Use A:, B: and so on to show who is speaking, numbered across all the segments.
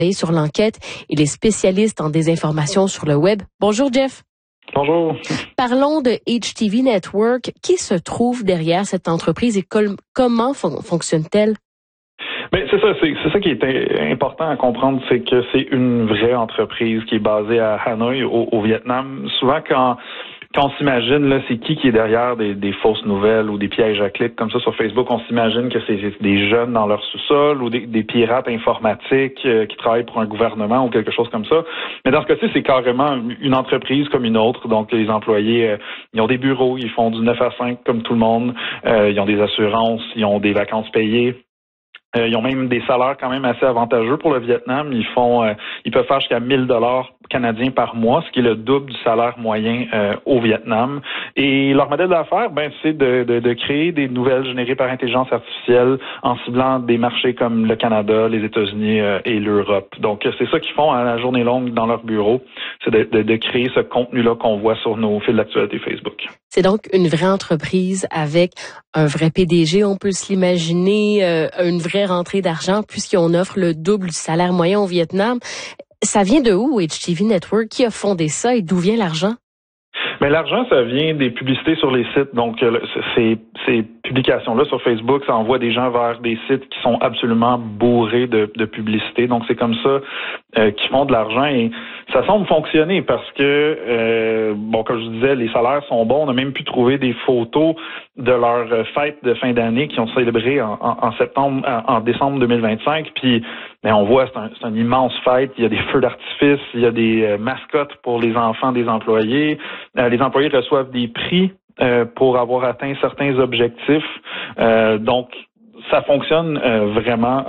A: sur l'enquête. Il est spécialiste en désinformation sur le web. Bonjour Jeff.
B: Bonjour.
A: Parlons de HTV Network. Qui se trouve derrière cette entreprise et comment fonctionne-t-elle?
B: Ben, c'est ça qui est important à comprendre, c'est que c'est une vraie entreprise qui est basée à Hanoï, au Vietnam. Souvent, quand on s'imagine, là, c'est qui est derrière des fausses nouvelles ou des pièges à clics comme ça sur Facebook, on s'imagine que c'est des jeunes dans leur sous-sol ou des pirates informatiques qui travaillent pour un gouvernement ou quelque chose comme ça. Mais dans ce cas-ci, c'est carrément une entreprise comme une autre. Donc, les employés, ils ont des bureaux, ils font du 9 à 5 comme tout le monde. Ils ont des assurances, ils ont des vacances payées. Ils ont même des salaires quand même assez avantageux pour le Vietnam. Ils peuvent faire jusqu'à 1 000 $ canadiens par mois, ce qui est le double du salaire moyen au Vietnam. Et leur modèle d'affaires, c'est de créer des nouvelles générées par intelligence artificielle en ciblant des marchés comme le Canada, les États-Unis et l'Europe. Donc, c'est ça qu'ils font à la journée longue dans leur bureau, c'est de créer ce contenu-là qu'on voit sur nos fils d'actualité Facebook.
A: C'est donc une vraie entreprise avec un vrai PDG, on peut se l'imaginer, une vraie rentrée d'argent puisqu'on offre le double du salaire moyen au Vietnam. Ça vient de où, HTV Network? Qui a fondé ça et d'où vient l'argent?
B: Mais l'argent, ça vient des publicités sur les sites. Donc, ces publications-là sur Facebook, ça envoie des gens vers des sites qui sont absolument bourrés de publicité. Donc, c'est comme ça qu'ils font de l'argent. Et ça semble fonctionner parce que, comme je disais, les salaires sont bons. On a même pu trouver des photos de leur fête de fin d'année qui ont célébré en décembre 2025. Puis, on voit, c'est une immense fête. Il y a des feux d'artifice, il y a des mascottes pour les enfants des employés. Les employés reçoivent des prix pour avoir atteint certains objectifs. Donc, ça fonctionne vraiment.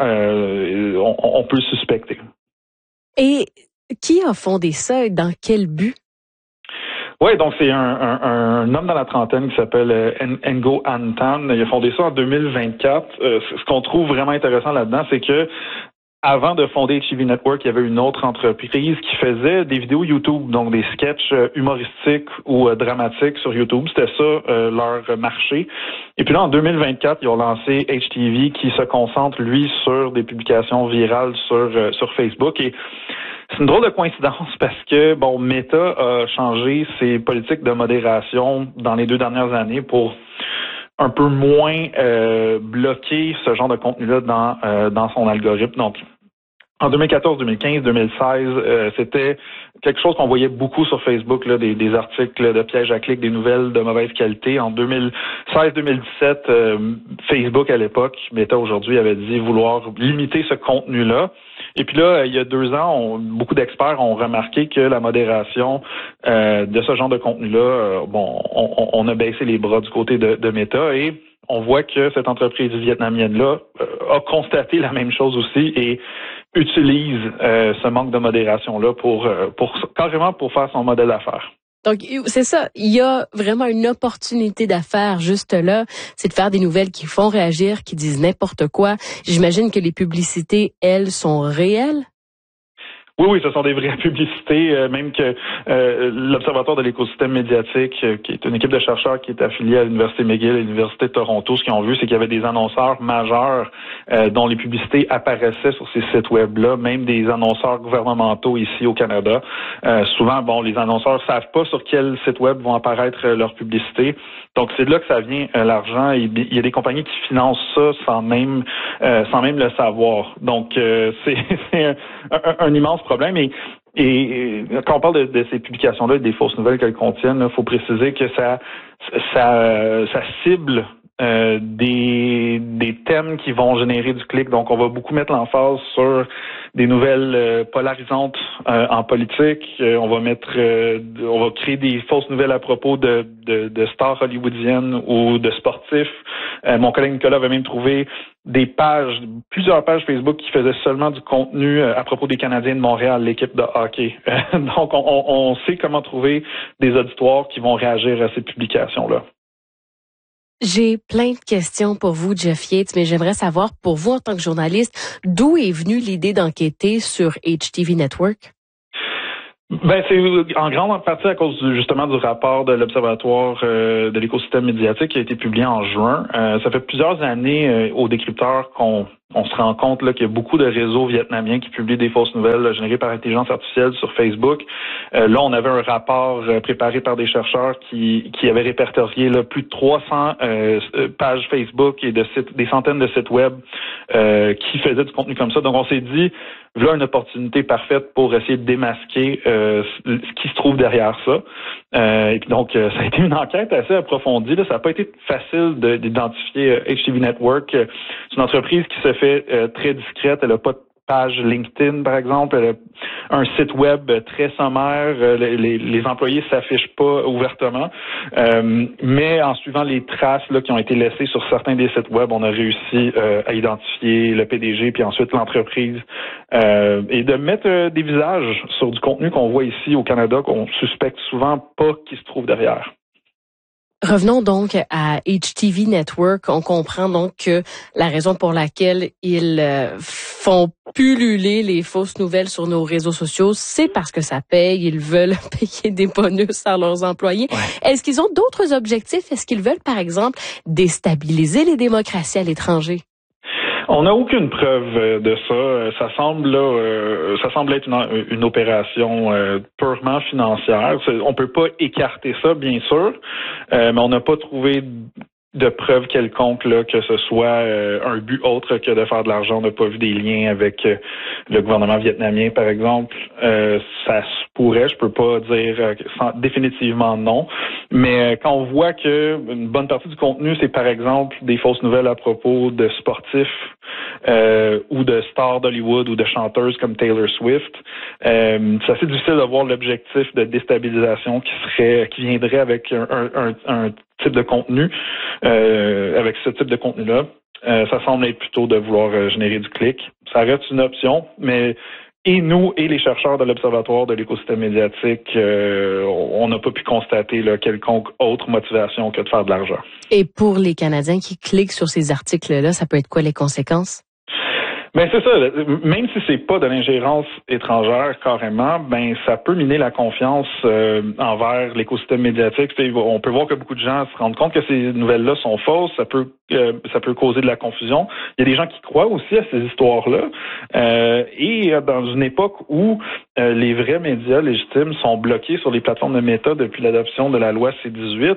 B: On peut le suspecter.
A: Et qui a fondé ça et dans quel but?
B: Oui, donc c'est un homme dans la trentaine qui s'appelle Ngo Anh Tan. Il a fondé ça en 2024. Ce qu'on trouve vraiment intéressant là-dedans, c'est que avant de fonder HTV Network, il y avait une autre entreprise qui faisait des vidéos YouTube, donc des sketchs humoristiques ou dramatiques sur YouTube. C'était ça leur marché. Et puis là, en 2024, ils ont lancé HTV qui se concentre, lui, sur des publications virales sur Facebook. Et c'est une drôle de coïncidence parce que, Meta a changé ses politiques de modération dans les 2 dernières années pour un peu moins bloquer ce genre de contenu-là dans son algorithme. Donc, en 2014, 2015, 2016, c'était quelque chose qu'on voyait beaucoup sur Facebook, là, des articles de pièges à clics, des nouvelles de mauvaise qualité. En 2016-2017, Facebook à l'époque, Meta aujourd'hui, avait dit vouloir limiter ce contenu-là. Et puis là, il y a 2 ans, beaucoup d'experts ont remarqué que la modération de ce genre de contenu-là, on a baissé les bras du côté de Meta et on voit que cette entreprise vietnamienne-là a constaté la même chose aussi et utilise ce manque de modération-là carrément pour faire son modèle d'affaires.
A: Donc, c'est ça. Il y a vraiment une opportunité d'affaires juste là. C'est de faire des nouvelles qui font réagir, qui disent n'importe quoi. J'imagine que les publicités, elles, sont réelles.
B: Oui, ce sont des vraies publicités, même que l'Observatoire de l'écosystème médiatique, qui est une équipe de chercheurs qui est affiliée à l'Université McGill et l'Université de Toronto, ce qu'ils ont vu, c'est qu'il y avait des annonceurs majeurs dont les publicités apparaissaient sur ces sites web-là, même des annonceurs gouvernementaux ici au Canada. Souvent, les annonceurs savent pas sur quel site web vont apparaître leurs publicités. Donc, c'est de là que ça vient l'argent. Il y a des compagnies qui financent ça sans même le savoir. Donc, c'est un immense problème. Et quand on parle de ces publications-là, des fausses nouvelles qu'elles contiennent, il faut préciser que ça cible des thèmes qui vont générer du clic. Donc, on va beaucoup mettre l'emphase sur des nouvelles polarisantes en politique. On va créer des fausses nouvelles à propos de stars hollywoodiennes ou de sportifs. Mon collègue Nicolas avait même trouvé plusieurs pages Facebook qui faisaient seulement du contenu à propos des Canadiens de Montréal, l'équipe de hockey. Donc, on sait comment trouver des auditoires qui vont réagir à ces publications-là.
A: J'ai plein de questions pour vous, Jeff Yates, mais j'aimerais savoir, pour vous en tant que journaliste, d'où est venue l'idée d'enquêter sur HTV Network?
B: C'est en grande partie à cause justement du rapport de l'Observatoire de l'écosystème médiatique qui a été publié en juin. Ça fait plusieurs années aux décrypteurs qu'on On se rend compte là qu'il y a beaucoup de réseaux vietnamiens qui publient des fausses nouvelles là, générées par intelligence artificielle sur Facebook. Là, on avait un rapport préparé par des chercheurs qui avaient répertorié là, plus de 300 pages Facebook et des centaines de sites web qui faisaient du contenu comme ça. Donc, on s'est dit, voilà une opportunité parfaite pour essayer de démasquer ce qui se trouve derrière ça. Et puis donc, ça a été une enquête assez approfondie. Là. Ça n'a pas été facile d'identifier HTV Network. C'est une entreprise qui se fait très discrète. Elle n'a pas de page LinkedIn, par exemple. Elle a un site web très sommaire. Les employés s'affichent pas ouvertement. Mais en suivant les traces là, qui ont été laissées sur certains des sites web, on a réussi à identifier le PDG puis ensuite l'entreprise et de mettre des visages sur du contenu qu'on voit ici au Canada qu'on suspecte souvent pas qui se trouve derrière.
A: Revenons donc à HTV Network. On comprend donc que la raison pour laquelle ils font pulluler les fausses nouvelles sur nos réseaux sociaux, c'est parce que ça paye. Ils veulent payer des bonus à leurs employés. Ouais. Est-ce qu'ils ont d'autres objectifs? Est-ce qu'ils veulent, par exemple, déstabiliser les démocraties à l'étranger?
B: On n'a aucune preuve de ça. Ça semble être une opération purement financière. On peut pas écarter ça, bien sûr, mais on n'a pas trouvé de preuve quelconque là, que ce soit un but autre que de faire de l'argent. On n'a pas vu des liens avec le gouvernement vietnamien, par exemple. Ça se pourrait, je peux pas dire définitivement non, mais quand on voit que une bonne partie du contenu, c'est par exemple des fausses nouvelles à propos de sportifs ou de stars d'Hollywood ou de chanteuses comme Taylor Swift, c'est assez difficile de voir l'objectif de déstabilisation qui viendrait avec un type de contenu, avec ce type de contenu-là. Ça semble être plutôt de vouloir générer du clic. Ça reste une option, mais et nous et les chercheurs de l'Observatoire de l'écosystème médiatique, on n'a pas pu constater là, quelconque autre motivation que de faire de l'argent.
A: Et pour les Canadiens qui cliquent sur ces articles-là, ça peut être quoi les conséquences?
B: Ben c'est ça. Même si c'est pas de l'ingérence étrangère carrément, ben ça peut miner la confiance envers l'écosystème médiatique. On peut voir que beaucoup de gens se rendent compte que ces nouvelles-là sont fausses. Ça peut causer de la confusion. Il y a des gens qui croient aussi à ces histoires-là. Et dans une époque où les vrais médias légitimes sont bloqués sur les plateformes de Meta depuis l'adoption de la loi C-18,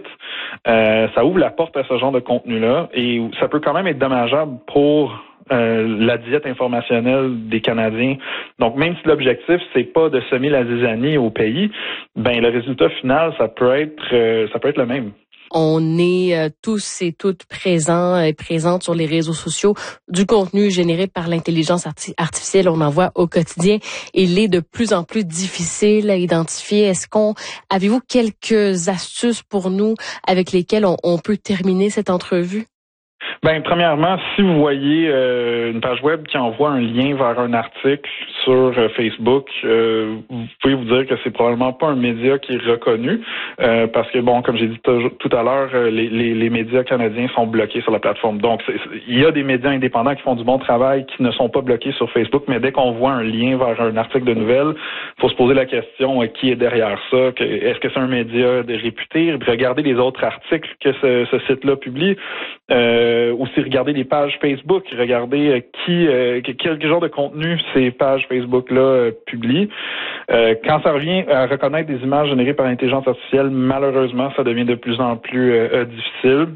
B: ça ouvre la porte à ce genre de contenu-là. Et ça peut quand même être dommageable pour la diète informationnelle des Canadiens. Donc, même si l'objectif, c'est pas de semer la zizanie au pays, ben le résultat final, ça peut être le même.
A: On est tous et toutes présents et présentes sur les réseaux sociaux. Du contenu généré par l'intelligence artificielle, on en voit au quotidien. Il est de plus en plus difficile à identifier. Avez-vous quelques astuces pour nous avec lesquelles on peut terminer cette entrevue?
B: Ben, premièrement, si vous voyez une page web qui envoie un lien vers un article sur Facebook, vous pouvez vous dire que c'est probablement pas un média qui est reconnu, parce que bon, comme j'ai dit tout à l'heure, les médias canadiens sont bloqués sur la plateforme. Donc, il y a des médias indépendants qui font du bon travail, qui ne sont pas bloqués sur Facebook, mais dès qu'on voit un lien vers un article de nouvelles, faut se poser la question qui est derrière ça. Est-ce que c'est un média réputé? Regardez les autres articles que ce site-là publie. Aussi regarder les pages Facebook, regarder quel genre de contenu ces pages Facebook-là publient. Quand ça revient à reconnaître des images générées par l'intelligence artificielle, malheureusement, ça devient de plus en plus difficile.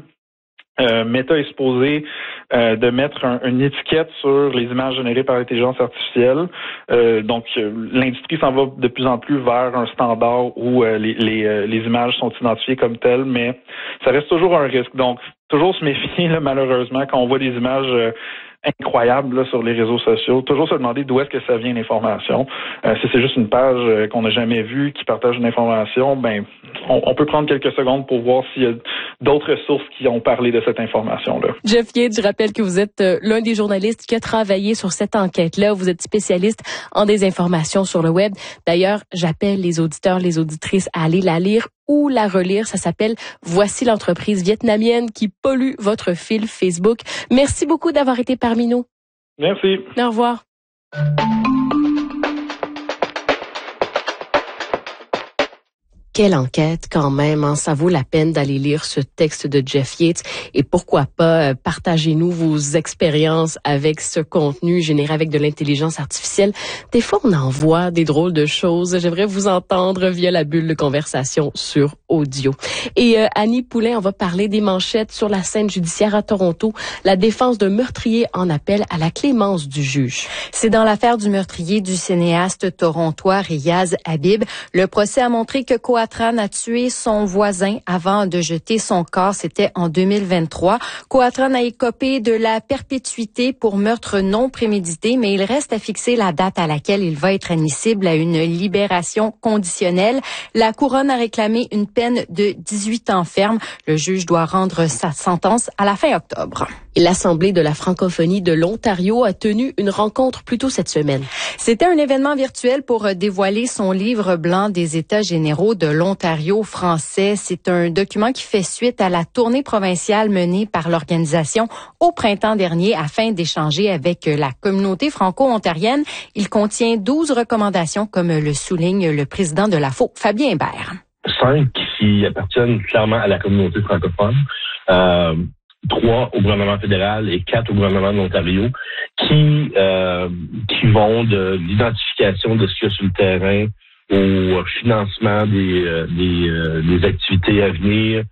B: Meta est supposé de mettre une étiquette sur les images générées par l'intelligence artificielle. Donc, l'industrie s'en va de plus en plus vers un standard où les images sont identifiées comme telles, mais ça reste toujours un risque. Donc, toujours se méfier, là, malheureusement, quand on voit des images incroyables là, sur les réseaux sociaux. Toujours se demander d'où est-ce que ça vient l'information. Si c'est juste une page qu'on n'a jamais vue qui partage une information, ben on peut prendre quelques secondes pour voir s'il y a d'autres sources qui ont parlé de cette information-là.
A: Jeff Yates, je rappelle que vous êtes l'un des journalistes qui a travaillé sur cette enquête-là. Vous êtes spécialiste en désinformation sur le web. D'ailleurs, j'appelle les auditeurs, les auditrices à aller la lire ou la relire. Ça s'appelle « Voici l'entreprise vietnamienne qui pollue votre fil Facebook ». Merci beaucoup d'avoir été parmi nous.
B: Merci.
A: Au revoir. Quelle enquête quand même, hein? Ça vaut la peine d'aller lire ce texte de Jeff Yates et pourquoi pas partagez-nous vos expériences avec ce contenu généré avec de l'intelligence artificielle. Des fois, on en voit des drôles de choses. J'aimerais vous entendre via la bulle de conversation sur audio. Et Annie Poulain, on va parler des manchettes sur la scène judiciaire à Toronto. La défense d'un meurtrier en appelle à la clémence du juge.
C: C'est dans l'affaire du meurtrier du cinéaste torontois Riaz Habib. Le procès a montré que Coatran a tué son voisin avant de jeter son corps. C'était en 2023. Coatran a écopé de la perpétuité pour meurtre non prémédité, mais il reste à fixer la date à laquelle il va être admissible à une libération conditionnelle. La couronne a réclamé une peine de 18 ans ferme. Le juge doit rendre sa sentence à la fin octobre.
A: Et l'Assemblée de la francophonie de l'Ontario a tenu une rencontre plus tôt cette semaine.
C: C'était un événement virtuel pour dévoiler son livre blanc des États généraux de l'Ontario français. C'est un document qui fait suite à la tournée provinciale menée par l'organisation au printemps dernier afin d'échanger avec la communauté franco-ontarienne. Il contient 12 recommandations, comme le souligne le président de l'AFO, Fabien Hébert.
D: 5 qui appartiennent clairement à la communauté francophone, 3 au gouvernement fédéral et 4 au gouvernement de l'Ontario, qui vont de l'identification de ce qu'il y a sur le terrain au financement des activités à venir.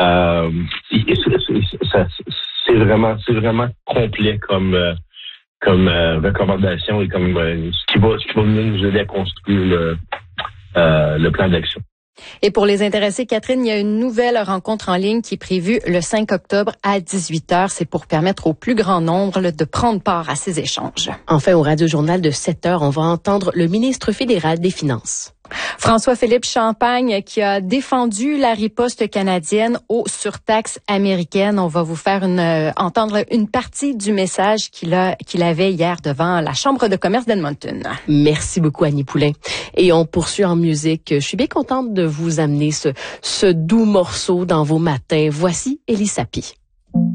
D: C'est vraiment complet comme recommandation et comme ce qui va nous aider à construire le plan d'action.
C: Et pour les intéressés, Catherine, il y a une nouvelle rencontre en ligne qui est prévue le 5 octobre à 18h. C'est pour permettre au plus grand nombre de prendre part à ces échanges.
A: Enfin, au Radio-Journal de 7h, on va entendre le ministre fédéral des Finances.
C: François-Philippe Champagne qui a défendu la riposte canadienne aux surtaxes américaines. On va vous faire entendre une partie du message qu'il avait hier devant la Chambre de commerce d'Edmonton.
A: Merci beaucoup, Annie Poulain. Et on poursuit en musique. Je suis bien contente de vous amener ce doux morceau dans vos matins. Voici Elie Sapi.